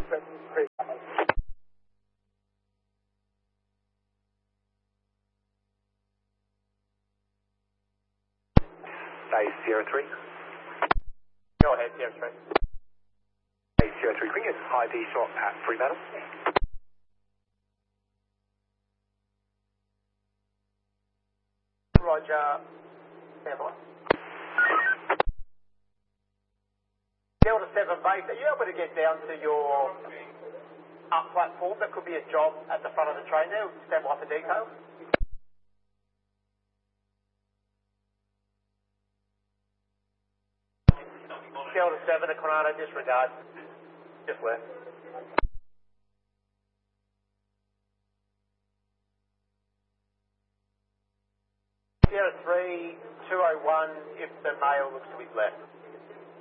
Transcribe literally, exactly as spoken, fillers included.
Base zero three. Go ahead, zero three. Base zero three, bring it high D shot at Fremantle. Roger. Stand by. Delta seven base, are you able to get down to your up platform? That could be a job at the front of the train there. Stand by for details. Delta seven, a Coronado, disregard. Just left. zero three, two oh one, if the male looks to his left.